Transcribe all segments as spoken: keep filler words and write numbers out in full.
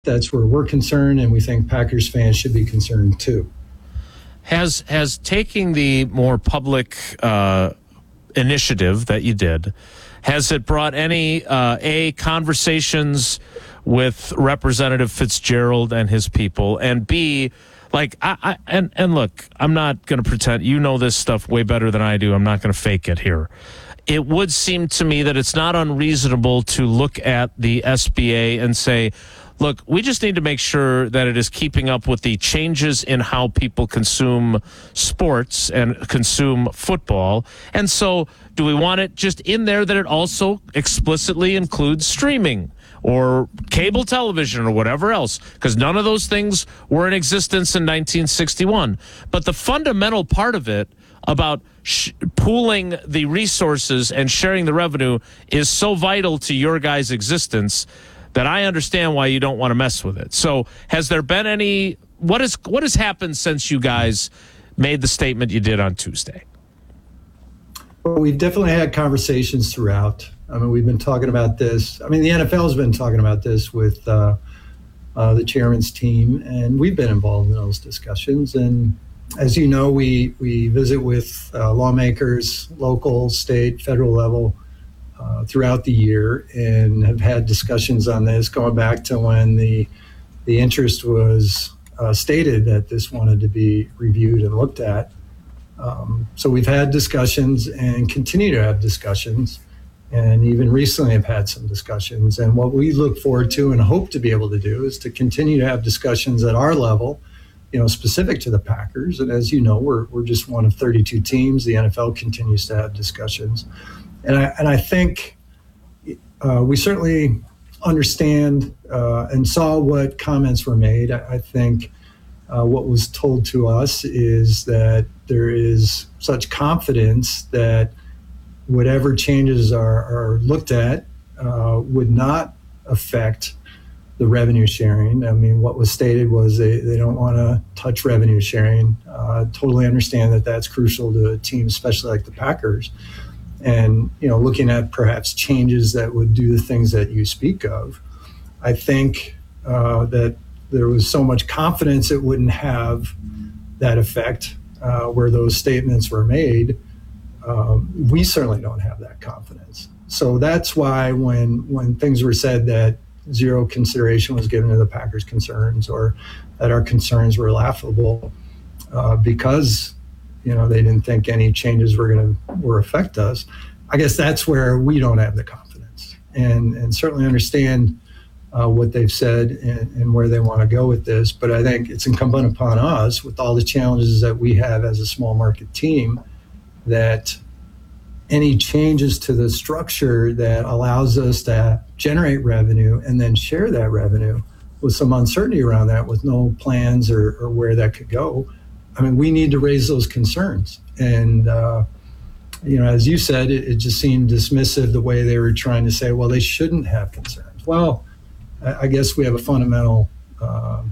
That's where we're concerned, and we think Packers fans should be concerned too. Has has taking the more public uh, initiative that you did, has it brought any uh, a conversations with Representative Fitzgerald and his people, and B, like I, I and and look, I'm not going to pretend you know this stuff way better than I do. I'm not going to fake it here. It would seem to me that it's not unreasonable to look at the S B A and say, look, we just need to make sure that it is keeping up with the changes in how people consume sports and consume football. And so do we want it just in there that it also explicitly includes streaming or cable television or whatever else? Because none of those things were in existence in nineteen sixty-one. But the fundamental part of it about sh- pooling the resources and sharing the revenue is so vital to your guys' existence that I understand why you don't want to mess with it. So has there been any, what is what has happened since you guys made the statement you did on Tuesday? Well, we've definitely had conversations throughout. I mean, we've been talking about this. I mean, the N F L has been talking about this with uh, uh, the chairman's team, and we've been involved in those discussions. And as you know, we, we visit with uh, lawmakers, local, state, federal level, Uh, throughout the year, and have had discussions on this going back to when the the interest was uh, stated that this wanted to be reviewed and looked at. Um, so we've had discussions and continue to have discussions, and even recently have had some discussions. And what we look forward to and hope to be able to do is to continue to have discussions at our level, you know, specific to the Packers. And as you know, we're we're just one of thirty-two teams. The N F L continues to have discussions. And I, and I think uh, we certainly understand uh, and saw what comments were made. I, I think uh, what was told to us is that there is such confidence that whatever changes are, are looked at uh, would not affect the revenue sharing. I mean, what was stated was they, they don't want to touch revenue sharing. Uh, totally understand that that's crucial to a team, especially like the Packers. And, you know, looking at perhaps changes that would do the things that you speak of, I think uh, that there was so much confidence it wouldn't have that effect uh, where those statements were made. Um, we certainly don't have that confidence. So that's why when when things were said that zero consideration was given to the Packers' concerns, or that our concerns were laughable uh, because you know, they didn't think any changes were going to were affect us. I guess that's where we don't have the confidence, and and certainly understand uh, what they've said and, and where they want to go with this. But I think it's incumbent upon us, with all the challenges that we have as a small market team, that any changes to the structure that allows us to generate revenue and then share that revenue with some uncertainty around that, with no plans or, or where that could go. I mean, we need to raise those concerns. And, uh, you know, as you said, it, it just seemed dismissive the way they were trying to say, well, they shouldn't have concerns. Well, I, I guess we have a fundamental uh,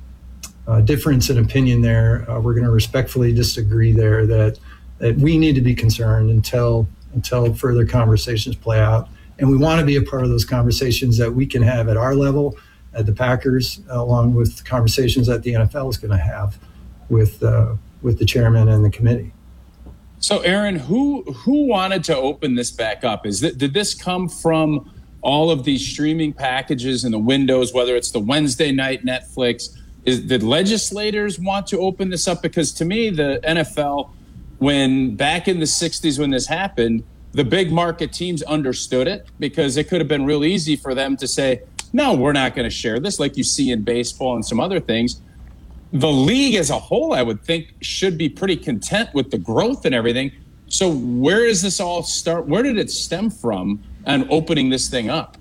uh, difference in opinion there. Uh, we're going to respectfully disagree there that, that we need to be concerned until until further conversations play out. And we want to be a part of those conversations that we can have at our level, at the Packers, along with conversations that the N F L is going to have with uh, with the chairman and the committee. So, Aaron, who who wanted to open this back up? Is that did this come from all of these streaming packages and the windows, whether it's the Wednesday night Netflix? Is, did legislators want to open this up? Because to me, the N F L, when back in the sixties when this happened, the big market teams understood it, because it could have been real easy for them to say, no, we're not going to share this, like you see in baseball and some other things. The league as a whole, I would think, should be pretty content with the growth and everything. So where does this all start? Where did it stem from and opening this thing up?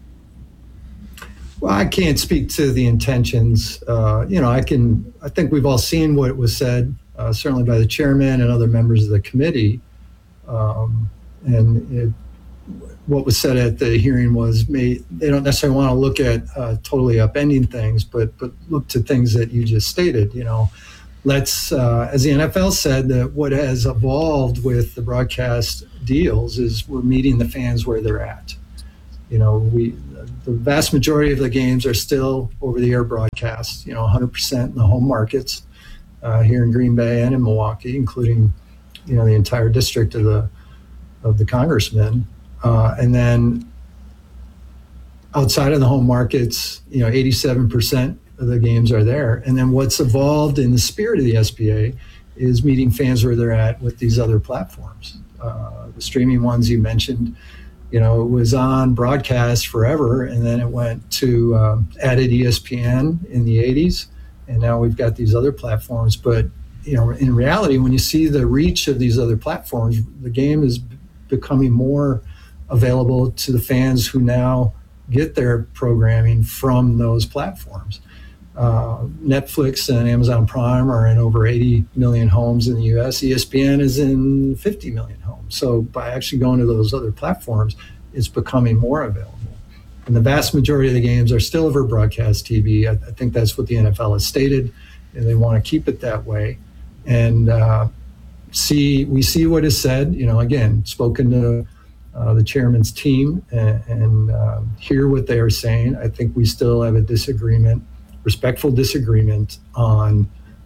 Well, I can't speak to the intentions. Uh, you know, I can. I think we've all seen what was said, uh, certainly by the chairman and other members of the committee. Um, and it, what was said at the hearing was, may, they don't necessarily want to look at uh, totally upending things, but but look to things that you just stated. You know, let's, uh, as the N F L said, that what has evolved with the broadcast deals is we're meeting the fans where they're at. You know, we the vast majority of the games are still over-the-air broadcasts, you know, one hundred percent in the home markets uh, here in Green Bay and in Milwaukee, including, you know, the entire district of the of the congressmen. Uh, and then outside of the home markets, you know, eighty-seven percent of the games are there. And then what's evolved in the spirit of the S B A is meeting fans where they're at with these other platforms. Uh, the streaming ones you mentioned, you know, it was on broadcast forever, and then it went to um, added E S P N in the eighties, and now we've got these other platforms. But, you know, in reality, when you see the reach of these other platforms, the game is b- becoming more available to the fans who now get their programming from those platforms. Uh, Netflix and Amazon Prime are in over eighty million homes in the U S. E S P N is in fifty million homes. So by actually going to those other platforms, it's becoming more available. And the vast majority of the games are still over broadcast T V. I, I think that's what the N F L has stated, and they want to keep it that way. And uh, see, we see what is said. You know, again, spoken to uh, the chairman's team and, and uh, hear what they are saying. I think we still have a disagreement. Respectful disagreement on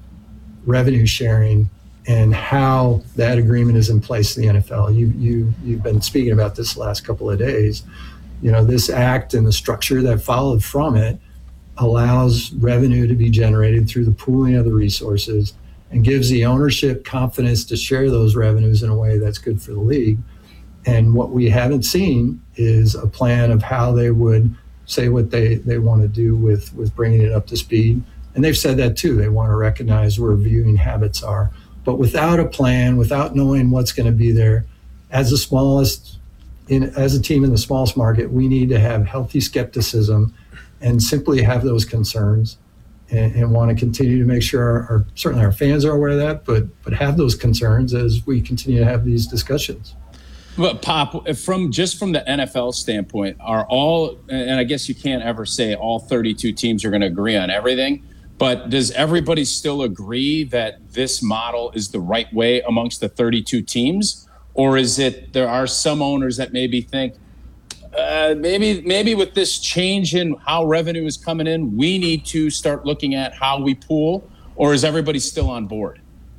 revenue sharing and how that agreement is in place in the N F L. You, you, you've been speaking about this the last couple of days. You know, this act and the structure that followed from it allows revenue to be generated through the pooling of the resources and gives the ownership confidence to share those revenues in a way that's good for the league. And what we haven't seen is a plan of how they would say what they, they want to do with, with bringing it up to speed. And they've said that too. They want to recognize where viewing habits are. But without a plan, without knowing what's going to be there, as the smallest, in, as a team in the smallest market, we need to have healthy skepticism and simply have those concerns and, and want to continue to make sure our, our, certainly our fans are aware of that, but, but have those concerns as we continue to have these discussions. But Pop, from just from the N F L standpoint, are all, and I guess you can't ever say all thirty-two teams are going to agree on everything, but does everybody still agree that this model is the right way amongst the thirty-two teams? Or is it, there are some owners that maybe think, uh, maybe maybe with this change in how revenue is coming in, we need to start looking at how we pool? Or is everybody still on board?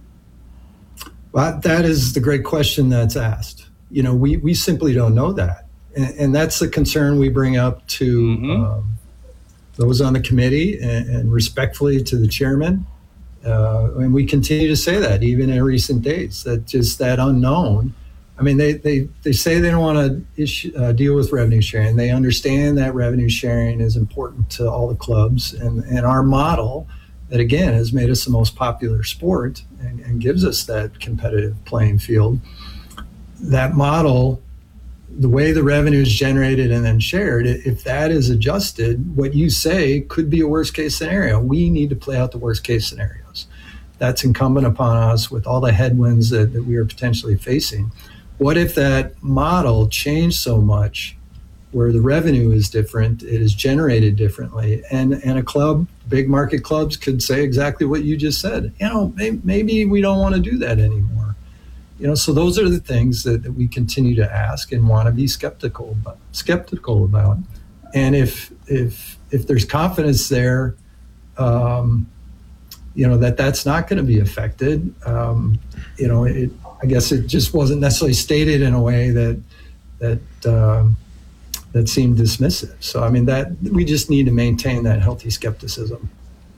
Well, that is the great question that's asked. You know, we, we simply don't know that. And, and that's the concern we bring up to mm-hmm. um, those on the committee and, and respectfully to the chairman. Uh, and we continue to say that even in recent days, that just that unknown. I mean, they, they, they say they don't want to issue, uh, deal with revenue sharing. They understand that revenue sharing is important to all the clubs. And, and our model that, again, has made us the most popular sport and, and gives us that competitive playing field. That model, the way the revenue is generated and then shared, if that is adjusted, what you say could be a worst case scenario. We need to play out the worst case scenarios. That's incumbent upon us with all the headwinds that, that we are potentially facing. What if that model changed so much where the revenue is different, it is generated differently, and, and a club, big market clubs could say exactly what you just said. You know, maybe, maybe we don't want to do that anymore. You know, so those are the things that, that we continue to ask and want to be skeptical about, skeptical about. And if if if there's confidence there, um, you know, that that's not going to be affected. Um, you know, it, I guess it just wasn't necessarily stated in a way that that um, that seemed dismissive. So I mean, that we just need to maintain that healthy skepticism.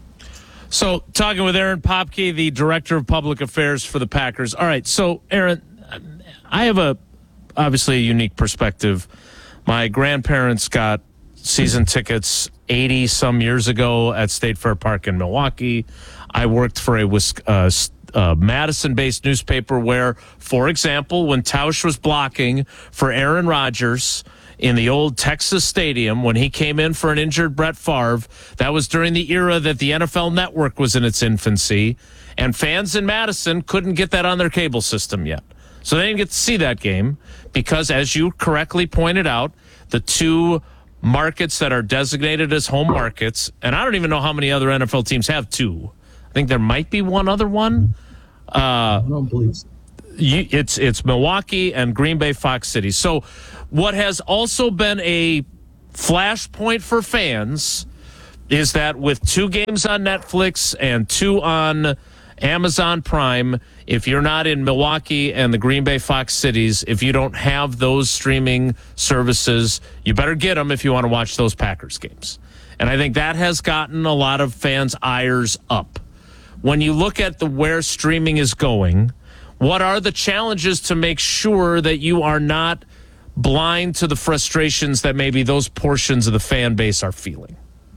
So, talking with Aaron Popke, the Director of Public Affairs for the Packers. All right, so, Aaron, I have a obviously a unique perspective. My grandparents got season tickets eighty-some years ago at State Fair Park in Milwaukee. I worked for a uh, uh, Madison-based newspaper where, for example, when Tausch was blocking for Aaron Rodgers in the old Texas Stadium when he came in for an injured Brett Favre, that was during the era that the N F L Network was in its infancy, and fans in Madison couldn't get that on their cable system yet. So they didn't get to see that game because, as you correctly pointed out, the two markets that are designated as home markets, and I don't even know how many other N F L teams have two. I think there might be one other one. Uh, I don't believe so. You, it's it's Milwaukee and Green Bay Fox City. So what has also been a flashpoint for fans is that with two games on Netflix and two on Amazon Prime, if you're not in Milwaukee and the Green Bay Fox cities, if you don't have those streaming services, you better get them if you want to watch those Packers games. And I think that has gotten a lot of fans' ires up. When you look at the where streaming is going, what are the challenges to make sure that you are not blind to the frustrations that maybe those portions of the fan base are feeling?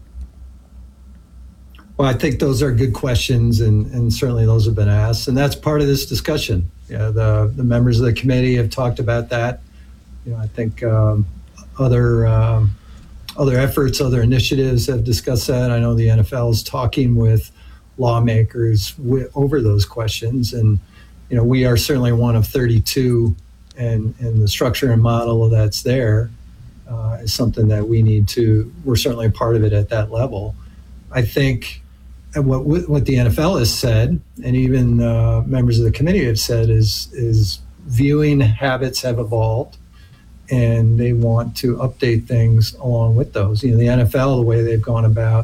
Well, I think those are good questions, and, and certainly those have been asked, and that's part of this discussion. Yeah, the the members of the committee have talked about that. You know, I think um, other um, other efforts, other initiatives have discussed that. I know the N F L is talking with lawmakers w- over those questions, and you know, we are certainly one of thirty-two, and and the structure and model that's there uh, is something that we need to. We're certainly a part of it at that level. I think. And what what the N F L has said, and even uh, members of the committee have said, is is viewing habits have evolved, and they want to update things along with those. You know, the N F L, the way they've gone about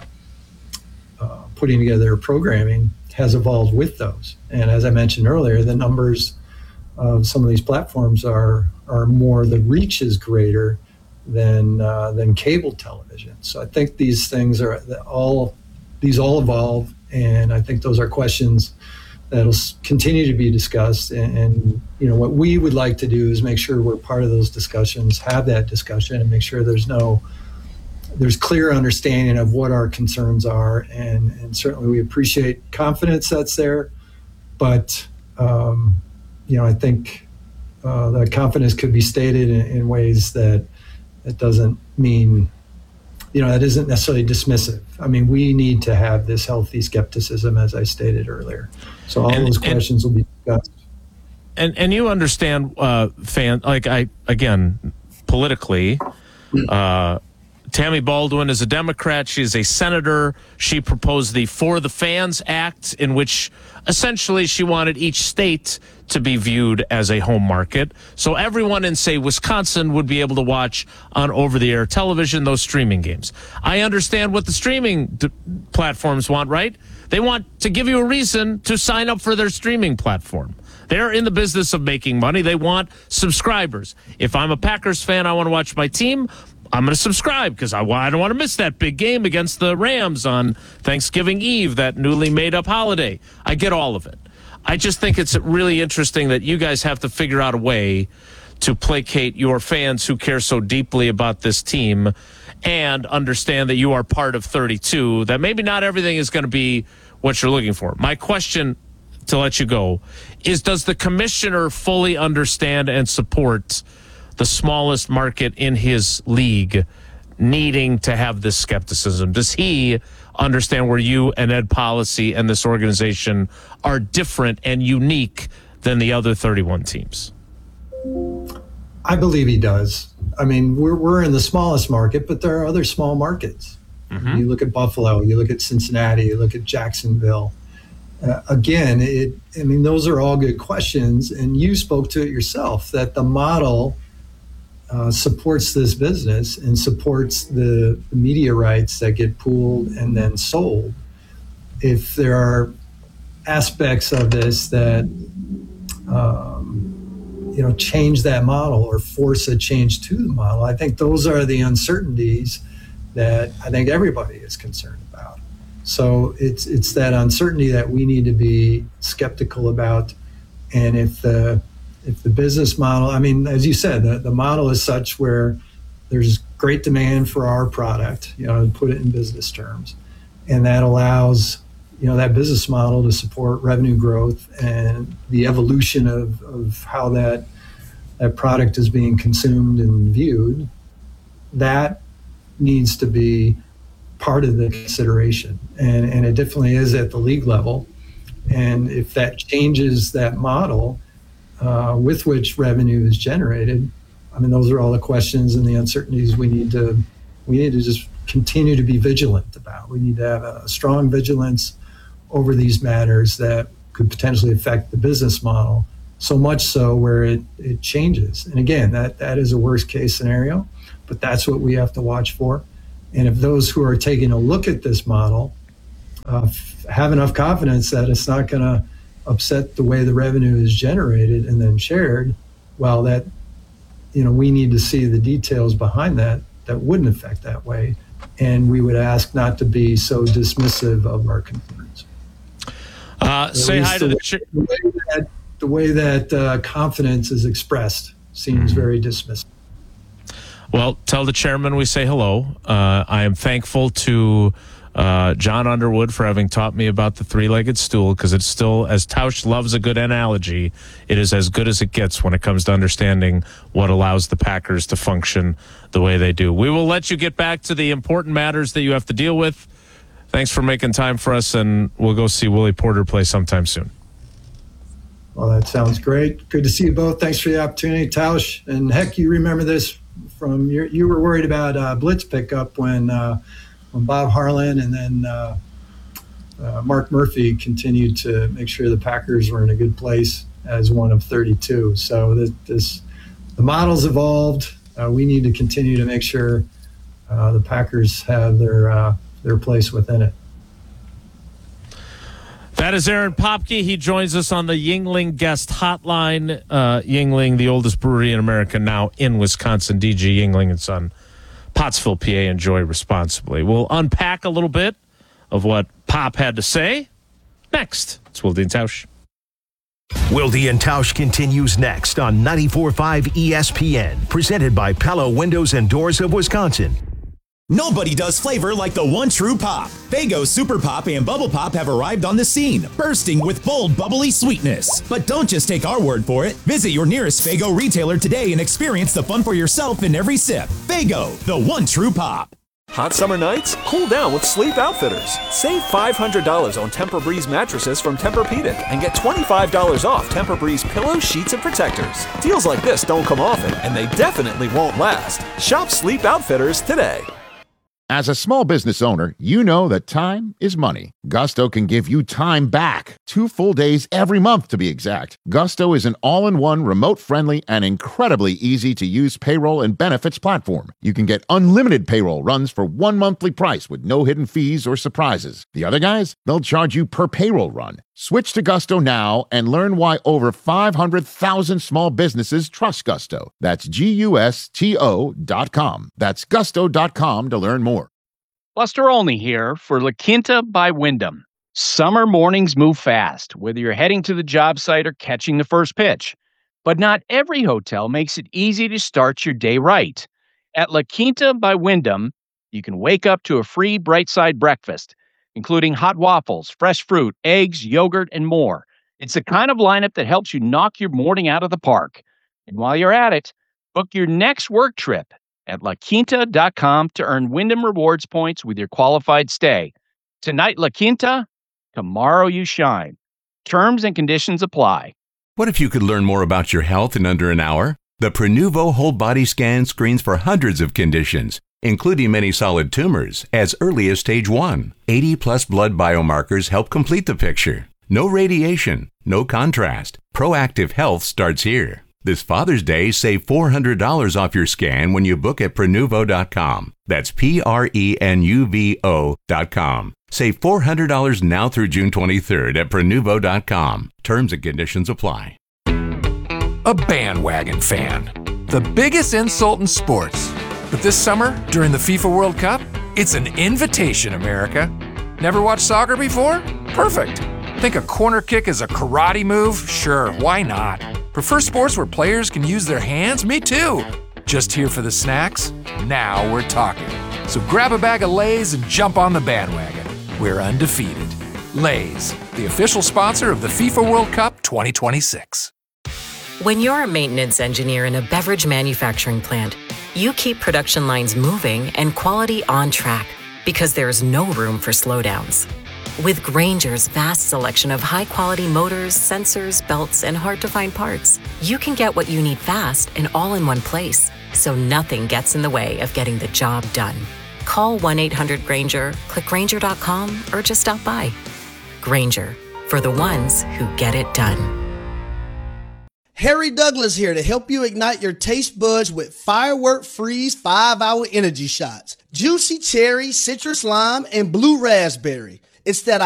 uh, putting together their programming, has evolved with those. And as I mentioned earlier, the numbers of some of these platforms are are more. The reach is greater than uh, than cable television. So I think these things are all. These all evolve, and I think those are questions that'll continue to be discussed. And, and, you know, what we would like to do is make sure we're part of those discussions, have that discussion, and make sure there's no, there's clear understanding of what our concerns are. And, and certainly we appreciate confidence that's there, but, um, you know, I think uh, that confidence could be stated in, in ways that it doesn't mean, you know, that isn't necessarily dismissive. I mean, we need to have this healthy skepticism, as I stated earlier. So all and, those questions and, will be discussed. And and you understand, uh, fan, like I, again, politically, uh, Tammy Baldwin is a Democrat. She is a senator. She proposed the For the Fans Act, in which essentially she wanted each state to be viewed as a home market. So everyone in, say, Wisconsin would be able to watch on over-the-air television those streaming games. I understand what the streaming d- platforms want, right? They want to give you a reason to sign up for their streaming platform. They're in the business of making money. They want subscribers. If I'm a Packers fan, I want to watch my team, I'm going to subscribe because I, I don't want to miss that big game against the Rams on Thanksgiving Eve, that newly made-up holiday. I get all of it. I just think it's really interesting that you guys have to figure out a way to placate your fans who care so deeply about this team and understand that you are part of thirty-two, that maybe not everything is going to be what you're looking for. My question, to let you go, is does the commissioner fully understand and support the smallest market in his league needing to have this skepticism? Does he understand where you and Ed Policy and this organization are different and unique than the other thirty-one teams? I believe he does. I mean, we're we're in the smallest market, but there are other small markets. Mm-hmm. You look at Buffalo, you look at Cincinnati, you look at Jacksonville. Uh, again, it. I mean, those are all good questions, and you spoke to it yourself, that the model Uh, supports this business and supports the, the media rights that get pooled and then sold. If there are aspects of this that um, you know change that model or force a change to the model, I think those are the uncertainties that I think everybody is concerned about. So it's it's that uncertainty that we need to be skeptical about. And if the If the business model, I mean, as you said, the, the model is such where there's great demand for our product, you know, to put it in business terms. And that allows, you know, that business model to support revenue growth and the evolution of, of how that, that product is being consumed and viewed. That needs to be part of the consideration. And, and it definitely is at the league level. And if that changes that model, Uh, with which revenue is generated, I mean, those are all the questions and the uncertainties we need to we need to just continue to be vigilant about. We need to have a strong vigilance over these matters that could potentially affect the business model so much so where it, it changes. And again, that, that is a worst case scenario, but that's what we have to watch for. And if those who are taking a look at this model uh, f- have enough confidence that it's not going to upset the way the revenue is generated and then shared, well, that, you know, we need to see the details behind that that wouldn't affect that way. And we would ask not to be so dismissive of our concerns. Uh, say hi to the, way, ch- the way that, the way that uh, confidence is expressed seems mm-hmm. very dismissive. Well, tell the chairman we say hello. Uh, I am thankful to uh, John Underwood for having taught me about the three-legged stool, because it's still, as Tausch loves a good analogy, it is as good as it gets when it comes to understanding what allows the Packers to function the way they do. We will let you get back to the important matters that you have to deal with. Thanks for making time for us, and we'll go see Willie Porter play sometime soon. Well, that sounds great. Good to see you both. Thanks for the opportunity, Tausch. And heck, you remember this from your, you were worried about uh, blitz pickup when uh, when Bob Harlan and then uh, uh, Mark Murphy continued to make sure the Packers were in a good place as one of thirty-two. So this, this the model's evolved. Uh, we need to continue to make sure uh, the Packers have their uh, their place within it. That is Aaron Popke. He joins us on the Yuengling guest hotline. Uh, Yuengling, the oldest brewery in America, now in Wisconsin. D G Yuengling and Son, Pottsville, P A. Enjoy responsibly. We'll unpack a little bit of what Pop had to say next. It's Wilde and Tausch. Wilde and Tausch continues next on ninety-four point five E S P N, presented by Pella Windows and Doors of Wisconsin. Nobody does flavor like the one true Pop. Faygo Super Pop and Bubble Pop have arrived on the scene, bursting with bold, bubbly sweetness. But don't just take our word for it. Visit your nearest Faygo retailer today and experience the fun for yourself in every sip. Faygo, the one true Pop. Hot summer nights? Cool down with Sleep Outfitters. Save five hundred dollars on Tempur-Breeze mattresses from Tempur-Pedic and get twenty-five dollars off Tempur-Breeze pillows, sheets, and protectors. Deals like this don't come often, and they definitely won't last. Shop Sleep Outfitters today. As a small business owner, you know that time is money. Gusto can give you time back. Two full days every month, to be exact. Gusto is an all-in-one, remote-friendly, and incredibly easy-to-use payroll and benefits platform. You can get unlimited payroll runs for one monthly price with no hidden fees or surprises. The other guys, they'll charge you per payroll run. Switch to Gusto now and learn why over five hundred thousand small businesses trust Gusto. That's G U S T O dot com. That's gusto dot com to learn more. Buster Olney here for La Quinta by Wyndham. Summer mornings move fast, whether you're heading to the job site or catching the first pitch. But not every hotel makes it easy to start your day right. At La Quinta by Wyndham, you can wake up to a free Bright Side breakfast, including hot waffles, fresh fruit, eggs, yogurt, and more. It's the kind of lineup that helps you knock your morning out of the park. And while you're at it, book your next work trip at la quinta dot com to earn Wyndham Rewards points with your qualified stay. Tonight, La Quinta, tomorrow you shine. Terms and conditions apply. What if you could learn more about your health in under an hour? The Prenuvo Whole Body Scan screens for hundreds of conditions, including many solid tumors, as early as stage one. eighty plus blood biomarkers help complete the picture. No radiation, no contrast. Proactive health starts here. This Father's Day, save four hundred dollars off your scan when you book at Prenuvo dot com. That's P R E N U V O dot com. Save four hundred dollars now through June twenty-third at Prenuvo dot com. Terms and conditions apply. A bandwagon fan. The biggest insult in sports. But this summer, during the FIFA World Cup, it's an invitation, America. Never watched soccer before? Perfect. Think a corner kick is a karate move? Sure, why not? Prefer sports where players can use their hands? Me too. Just here for the snacks? Now we're talking. So grab a bag of Lay's and jump on the bandwagon. We're undefeated. Lay's, the official sponsor of the FIFA World Cup twenty twenty-six. When you're a maintenance engineer in a beverage manufacturing plant, you keep production lines moving and quality on track because there's no room for slowdowns. With Grainger's vast selection of high-quality motors, sensors, belts, and hard-to-find parts, you can get what you need fast and all in one place, so nothing gets in the way of getting the job done. Call one eight hundred Grainger, click Grainger dot com, or just stop by. Grainger, for the ones who get it done. Harry Douglas here to help you ignite your taste buds with Firework Freeze five hour energy shots. Juicy cherry, citrus lime, and blue raspberry. It's that